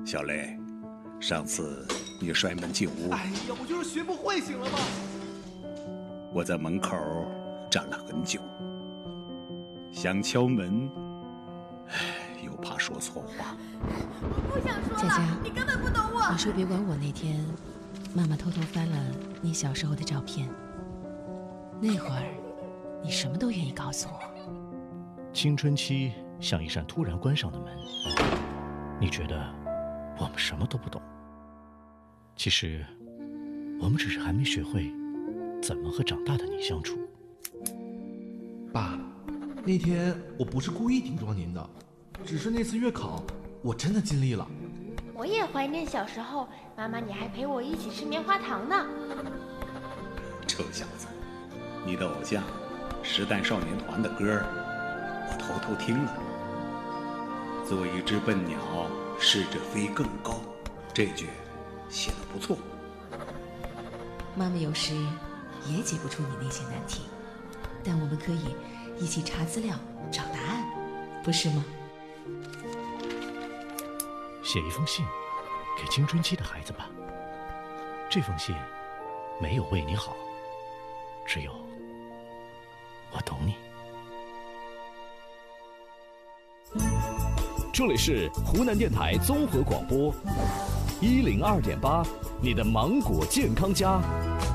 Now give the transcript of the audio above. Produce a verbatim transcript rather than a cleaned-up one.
小雷，上次你摔门进屋， 哎呀，我就是学不会，行了吗？ 我在门口站了很久，想敲门，唉，又怕说错话。 我不想说了， 佳佳， 你根本不懂我。 你说别管我那天，妈妈偷偷翻了你小时候的照片，那会儿你什么都愿意告诉我。 青春期像一扇突然关上的门，你觉得我们什么都不懂，其实我们只是还没学会怎么和长大的你相处。 爸，那天我不是故意顶撞您的，只是那次月考我真的尽力了。 我也怀念小时候，妈妈你还陪我一起吃棉花糖呢。 臭小子，你的偶像时代少年团的歌我偷偷听了。做一只笨鸟，试着飞更高，这句写得不错。 妈妈有时也解不出你那些难题，但我们可以一起查资料找答案，不是吗？ 写一封信给青春期的孩子吧，这封信没有为你好，只有我懂你。 这里是湖南电台综合广播一零二点八，你的芒果健康家。